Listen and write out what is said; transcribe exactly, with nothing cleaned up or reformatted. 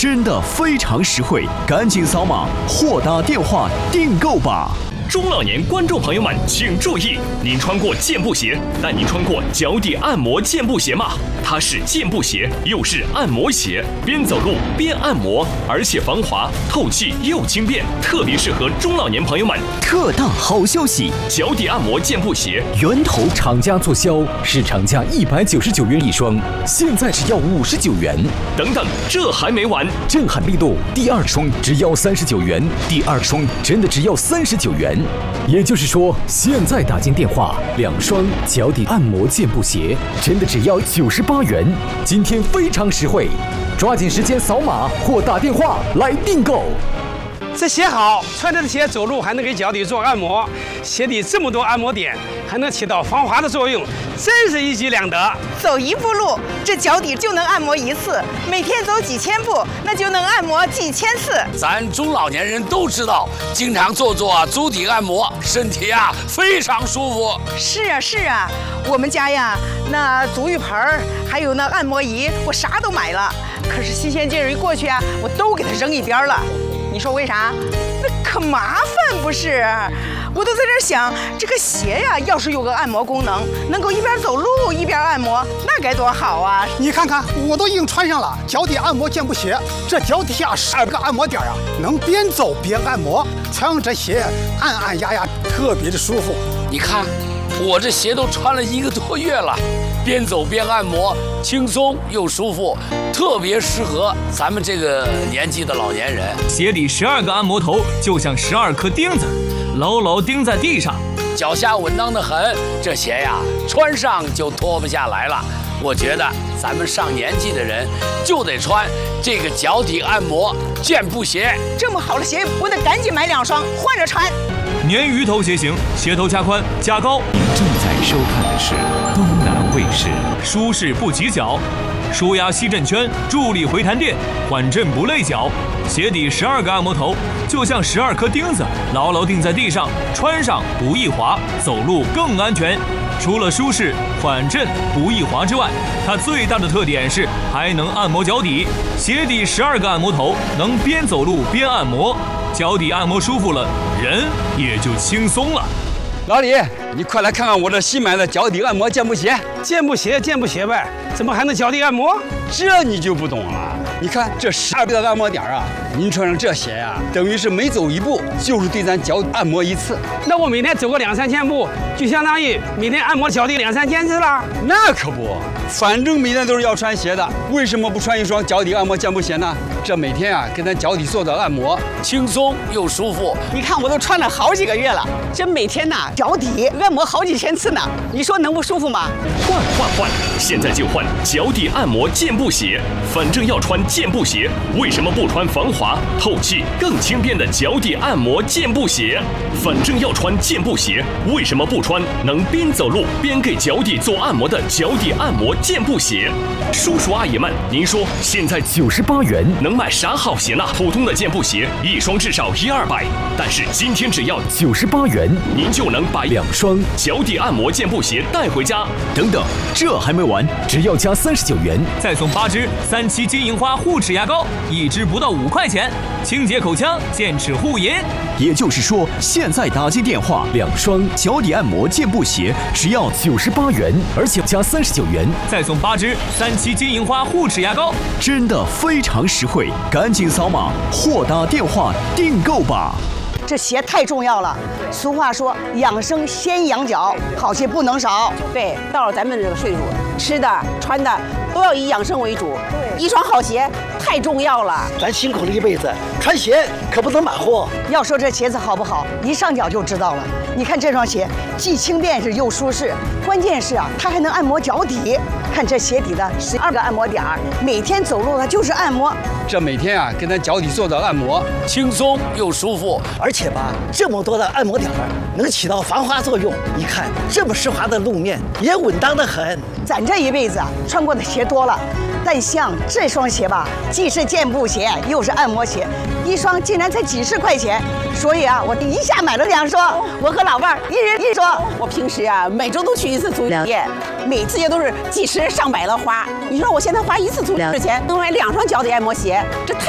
真的非常实惠，赶紧扫码或打电话订购吧。 中老年观众朋友们请注意，您穿过健步鞋，但您穿过脚底按摩健步鞋吗？它是健步鞋，又是按摩鞋，边走路边按摩，而且防滑、透气又轻便，特别适合中老年朋友们。 特大好消息！ 脚底按摩健步鞋源头厂家促销，市场价一百九十九元一双，现在只要五十九元。 等等，这还没完！ 震撼力度，第二双只要三十九元，第二双真的只要三十九元。也就是说，现在打进电话，两双脚底按摩健步鞋真的只要九十八元。今天非常实惠，抓紧时间扫码或打电话来订购。 这鞋好，穿着鞋走路还能给脚底做按摩，鞋底这么多按摩点，还能起到防滑的作用，真是一举两得。 走一步路，这脚底就能按摩一次；每天走几千步，那就能按摩几千次。 咱中老年人都知道，经常做做足底按摩，身体啊非常舒服。 是啊是啊，我们家呀，那足浴盆儿还有那按摩仪，我啥都买了。可是新鲜劲儿一过去啊，我都给它扔一边了。你说为啥？那可麻烦不是？我都在这想，这个鞋呀，要是有个按摩功能，能够一边走路一边按摩，那该多好啊！ 你看看，我都已经穿上了脚底按摩健步鞋，这脚底下十二个按摩点啊，能边走边按摩，穿上这鞋按按压压，特别的舒服。 你看，我这鞋都穿了一个多月了。边走边按摩，轻松又舒服，特别适合咱们这个年纪的老年人。 鞋底十二个按摩头就像十二颗钉子，牢牢钉在地上， 脚下稳当的很。这鞋呀，穿上就脱不下来了。我觉得咱们上年纪的人就得穿这个脚底按摩健步鞋。 这么好的鞋，我得赶紧买两双换着穿。 鲶鱼头鞋型，鞋头加宽加高。 您正在收看的是东南卫视， 舒适不挤脚，舒压吸震圈，助力回弹垫，缓震不累脚。鞋底十二个按摩头，就像十二颗钉子，牢牢钉在地上，穿上不易滑，走路更安全。除了舒适、缓震、不易滑之外，它最大的特点是还能按摩脚底。鞋底十二个按摩头，能边走路边按摩，脚底按摩舒服了，人也就轻松了。 老李，你快来看看我这新买的脚底按摩健步鞋。 健步鞋健步鞋呗，怎么还能脚底按摩？ 这你就不懂了。你看这十二个按摩点啊，您穿上这鞋呀、啊，等于是每走一步就是对咱脚按摩一次。 那我每天走个两三千步，就相当于每天按摩脚底两三千次了。 那可不，反正每天都是要穿鞋的，为什么不穿一双脚底按摩健步鞋呢？这每天啊，给咱脚底做的按摩， 轻松又舒服。 你看我都穿了好几个月了，这每天呐脚底按摩好几千次呢，你说能不舒服吗？ 换换换！现在就换脚底按摩健步鞋。反正要穿健步鞋，为什么不穿防滑、透气、更轻便的脚底按摩健步鞋？反正要穿健步鞋，为什么不穿能边走路边给脚底做按摩的脚底按摩健步鞋？叔叔阿姨们，您说现在九十八元能买啥好鞋呢？普通的健步鞋一双至少一二百，但是今天只要九十八元， 您就能把两双脚底按摩健步鞋带回家。 等等，这还没完， 只要加三十九元， 再送八支三七金银花护齿牙膏，一支不到五块钱，清洁口腔，健齿护龈。 也就是说，现在打进电话， 两双脚底按摩健步鞋只要九十八元，而且加三十九元， 再送八支三七金银花护齿牙膏， 真的非常实惠，赶紧扫码或打电话订购吧。 这鞋太重要了，俗话说养生先养脚，好鞋不能少。 对，到了咱们这个岁数，吃的穿的都要以养生为主。一双好鞋太重要了， 咱辛苦了一辈子，穿鞋可不能马虎。 要说这鞋子好不好，一上脚就知道了。你看这双鞋，既轻便是又舒适，关键是啊，它还能按摩脚底。看这鞋底的十二个按摩点儿，每天走路它就是按摩。 这每天啊，给咱脚底做的按摩， 轻松又舒服， 而且吧，这么多的按摩点儿能起到防滑作用。你看这么湿滑的路面，也稳当得很。 咱这一辈子啊，穿过的鞋多了，但像这双鞋吧，既是健步鞋，又是按摩鞋，一双竟然才几十块钱，所以啊，我一下买了两双。我和老伴儿一人一双。 我平时啊，每周都去一次足疗店，每次也都是几十上百的花。你说我现在花一次足疗的钱，能买两双脚底按摩鞋，这太